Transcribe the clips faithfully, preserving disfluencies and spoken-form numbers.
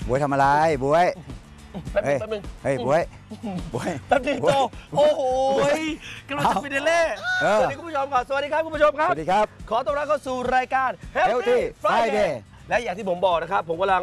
บวยทำอะไรบวยแป๊บนึงแป๊บนึงเฮ้ยบวยบวยแป๊บนึงโตโอ้โหกำลังจะฟินาเล่สวัสดีคุณผู้ชมครับสวัสดีครับคุณผู้ชมครับสวัสดีครับขอต้อนรับเข้าสู่รายการ Healthy Friday และอย่างที่ผมบอกนะครับผมกำลัง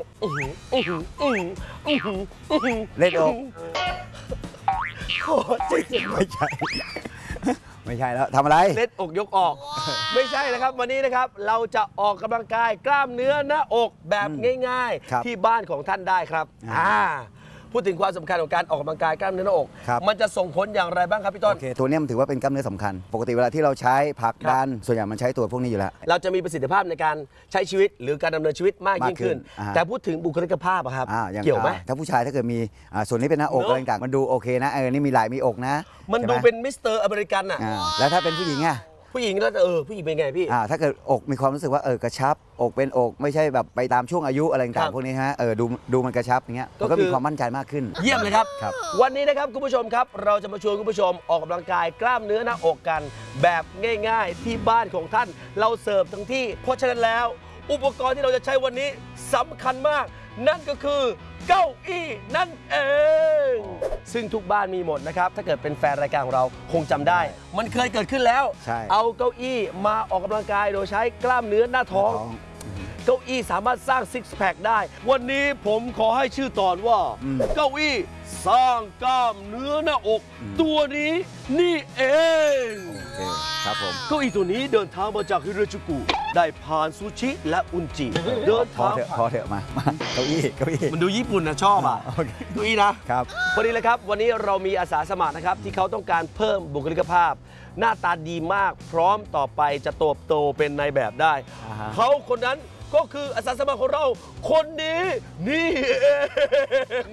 เล่นอกโอ้จริงไม่ใช่ไม่ใช่แล้วทำอะไรเล่นอกยกออกไม่ใช่นะครับวันนี้นะครับเราจะออกกำลังกายกล้ามเนื้อหน้าอกแบบง่ายๆที่บ้านของท่านได้ครับอ่าพูดถึงความสำคัญของการออกกำลังกายกล้ามเนื้อหน้าอกมันจะส่งผลอย่างไรบ้างครับพี่ต้นโอเคตัวนี้มันถือว่าเป็นกล้ามเนื้อสำคัญปกติเวลาที่เราใช้ผลักดันส่วนใหญ่มันใช้ตัวพวกนี้อยู่แล้วเราจะมีประสิทธิภาพในการใช้ชีวิตหรือการดำเนินชีวิตมากยิ่งขึ้นแต่พูดถึงบุคลิกภาพครับเกี่ยวไหมถ้าผู้ชายถ้าเกิดมีส่วนนี้เป็นหน้าอกอะไรต่างๆมันดูโอเคนะเออนี่มีไหล่มีอกนะมันดูเป็นมิสเตอร์อเมริกันอ่ะแล้วถ้าเป็นผู้หญิงอ่ะผู้หญิงแล้วเออผู้หญิงเป็นไงพี่อ่าถ้าเกิดอกมีความรู้สึกว่าเออกระชับอกเป็นอกไม่ใช่แบบไปตามช่วงอายุอะไรต่างๆพวกนี้ฮะเออดูดูมันกระชับอย่างเงี้ยก็มีความมั่นใจมากขึ้นเยี่ยมเลยครับวันนี้นะครับคุณผู้ชมครับเราจะมาชวนคุณผู้ชมออกกำลังกายกล้ามเนื้อหน้าอกกันแบบง่ายๆที่บ้านของท่านเราเสิร์ฟทั้งที่เพราะฉะนั้นแล้วอุปกรณ์ที่เราจะใช้วันนี้สำคัญมากนั่นก็คือเก้าอี้นั่นเองซึ่งทุกบ้านมีหมดนะครับถ้าเกิดเป็นแฟนรายการของเราคงจำได้มันเคยเกิดขึ้นแล้วเอาเก้าอี้มาออกกำลังกายโดยใช้กล้ามเนื้อหน้าท้องเก้าอี้สามารถสร้างซิกแพคได้วันนี้ผมขอให้ชื่อตอนว่าเก้าอี้สร้างกล้ามเนื้อหน้าอกตัวนี้นี่เองครับผมเก้าอี้ตัวนี้เดินทางมาจากฮิโรชิกุได้ผ่านซูชิและอุนจิเดินทางพอเถอะมาเก้าอี้เก้าอี้มันดูญี่ปุ่นนะชอบอ่ะเก้าอี้นะครับพอดีเลยครับวันนี้เรามีอาสาสมัครนะครับที่เขาต้องการเพิ่มบุคลิกภาพหน้าตาดีมากพร้อมต่อไปจะโตโตเป็นนายแบบได้เขาคนนั้นก็คืออาสาสมัครของเราคนนี้นี่เอง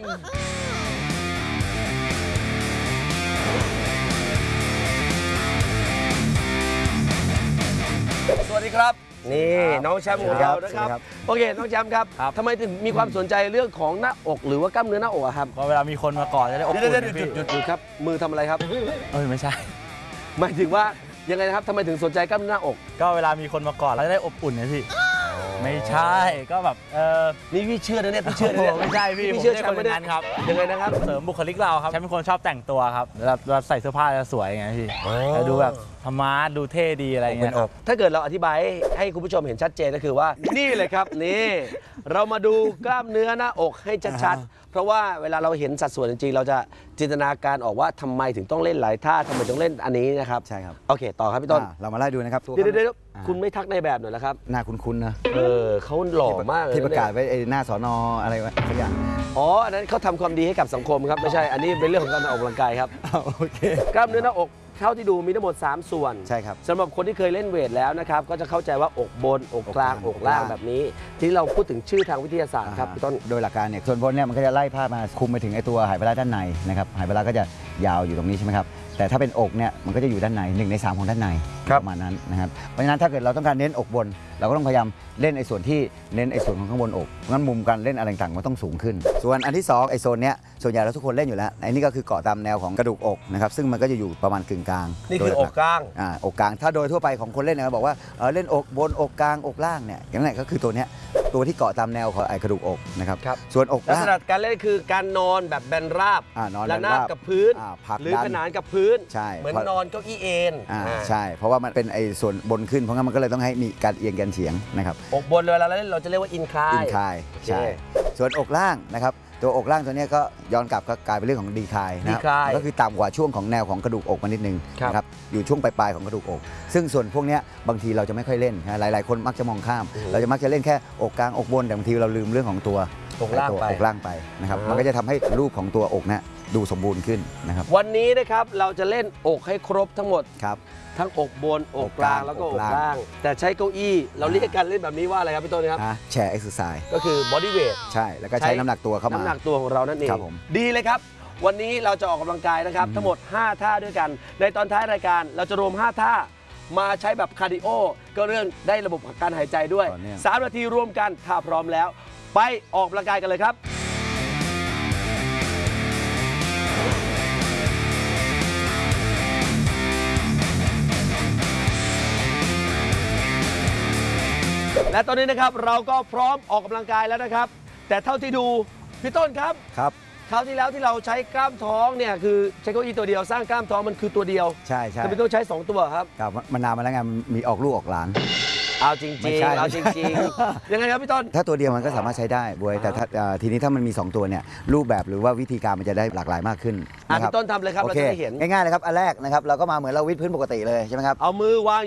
สวัสดีครับนี่น้องแชมป์ของเรานะครับโอเคน้องแชมป์ครับทำไมถึงมีความสนใจเรื่องของหน้าอกหรือว่ากล้ามเนื้อหน้าอกครับพอเวลามีคนมากอดจะได้อบอุ่นหยุดหยุดหยุดครับมือทำอะไรครับเออไม่ใช่หมายถึงว่ายังไงนะครับทำไมถึงสนใจกล้ามเนื้อหน้าอกก็เวลามีคนมากอดแล้วจะได้อบอุ่นไงพี่ไม่ใช่ก็แบบเออนี่พี่เชื่อนะเนี่ยพี่เชื่อนะเนี่ยไม่ใช่พี่พี่เชื่อแชมป์ไม่ได้ครับยังไงนะครับเสริมบุคลิกเราครับแชมป์เป็นคนชอบแต่งตัวครับเราเราใส่เสื้อผ้าจะสวยไงพี่ดูแบบธรรมะดูเท่ดีอะไรเงี้ยถ้าเกิดเราอธิบายให้คุณผู้ชมเห็นชัดเจนก็คือว่านี่เลยครับนี่เรามาดูกล้ามเนื้อหน้าอกให้ชัดๆเพราะว่าเวลาเราเห็นสัดส่วนจริงๆเราจะจินตนาการออกว่าทำไมถึงต้องเล่นหลายท่าทำไมต้องเล่นอันนี้นะครับใช่ครับโอเคต่อครับพี่ต้นเรามาไล่ดูนะครับเดี๋ยวๆคุณไม่ทักในแบบหน่อยแล้วครับหน้าคุ้นๆนะเออเขาหล่อมากเลยที่ประกาศไว้หน้าสนอะไรวะสักอย่างอ๋ออันนั้นเขาทำความดีให้กับสังคมครับไม่ใช่อันนี้เป็นเรื่องของการออกกำลังกายครับโอเคกล้ามเนื้อหน้าอกเท่าที่ดูมีทั้งหมดสามส่วนใช่ครับสำหรับคนที่เคยเล่นเวทแล้วนะครับก็จะเข้าใจว่าอกบนอกกลางอกล่างแบบนี้ที่เราพูดถึงชื่อทางวิทยาศาสตร์ครับพี่ต้นโดยหลักการเนี่ยส่วนบนเนี่ยมันก็จะไล่ภาพมาคุมไปถึงไอตัวไหปลาร้าด้านในนะครับไหปลาร้าก็จะยาวอยู่ตรงนี้ใช่ไหมครับแต่ถ้าเป็นอกเนี่ยมันก็จะอยู่ด้านในหนึ่งในสามของด้านในประมาณนั้นนะครับเพราะฉะนั้นถ้าเกิดเราต้องการเน้นอกบนเราก็ต้องพยายามเล่นไอ้ส่วนที่เน้นไอ้ส่วนของข้างบนอกงั้นมุมการเล่นอะไรต่างๆมันต้องสูงขึ้นส่วนอันที่สองไอ้โซนเนี้ยส่วนใหญ่เราทุกคนเล่นอยู่แล้วไอ้นี่ก็คือเกาะตามแนวของกระดูกอกนะครับซึ่งมันก็จะอยู่ประมาณกึ่งกลางนี่คืออกกลางอ่าอกกลางถ้าโดยทั่วไปของคนเล่นเนี่ยบอกว่าเออเล่นอกบนอกกลางอกล่างเนี่ยอย่างนั้นก็คือตัวเนี้ยตัวที่เกาะตามแนวของไอ้กระดูกอกนะครับส่วนอกลักษณะการเล่นคือการนอนแบบแบนราบและหน้ากับพื้นหรือขนานกับพื้นเหมือนนอนเก้าอี้เอนใช่เพราะว่ามันเป็นไอ้ส่วนบนขึ้นเพราะงั้นมันก็เลยต้องให้มีการเอียงกันเฉียงนะครับอกบนเวลาเราเล่นเราจะเรียกว่าอินคลายอินคลายใช่ส่วนอกล่างนะครับตัวอกล่างตัวนี้ก็ย้อนกลับก็กลายเป็นเรื่องของดีคลายนะครับก็คือต่ำกว่าช่วงของแนวของกระดูกอกมานิดนึงนะครับอยู่ช่วงปลายๆของกระดูกอกซึ่งส่วนพวกนี้บางทีเราจะไม่ค่อยเล่นหลายๆคนมักจะมองข้ามเราจะมักจะเล่นแค่อกกลางอกบนแต่บางทีเราลืมเรื่องของตัวอกล่างไปอกล่างไปนะครับมันก็จะทำให้รูปของตัวอกนะดูสมบูรณ์ขึ้นนะครับวันนี้นะครับเราจะเล่นอกให้ครบทั้งหมดครับทั้งอกบนอกกลางแล้วก็อกล่างแต่ใช้เก้าอี้เราเรียกการเล่นแบบนี้ว่าอะไรครับพี่ต้นครับแชร์เอ็กซ์ไซส์ก็คือบอดี้เวทใช่แล้วก็ใช้น้ำหนักตัวเข้ามาน้ำหนักตัวของเรานั่นเองดีเลยครับวันนี้เราจะออกกำลังกายนะครับทั้งหมดห้าท่าด้วยกันในตอนท้ายรายการเราจะรวมห้าท่ามาใช้แบบคาร์ดิโอก็เรื่องได้ระบบการหายใจด้วยสามนาทีรวมกันถ้าพร้อมแล้วไปออกกำลังกายกันเลยครับและตอนนี้นะครับเราก็พร้อมออกกำลังกายแล้วนะครับแต่เท่าที่ดูพี่ต้นครับครับคราวที่แล้วที่เราใช้กล้ามท้องเนี่ยคือใช้เก้าอี้ตัวเดียวสร้างกล้ามท้องมันคือตัวเดียวใช่ใช่แต่พี่ต้องใช้สองตัวครับครับมันนานมาแล้วไงมันมีออกลูกออกหลานเอาจริงไม่ๆใช่เอาจริงๆ ยังไงครับพี่ต้นถ้าตัวเดียวมันก็สามารถใช้ได้บวยแต่ถ้าอ่าทีนี้ถ้ามันมีสองตัวเนี่ยรูปแบบหรือว่าวิธีการมันจะได้หลากหลายมากขึ้นอ่ะนะครับพี่ต้นทำเลยครับโอเราเคจะได้เห็นง่ายๆเลยครับอันแรกนะครับเราก็มาเหมือนเราวิดพื้นปกติเลยใช่ไหมครับเอามือวาง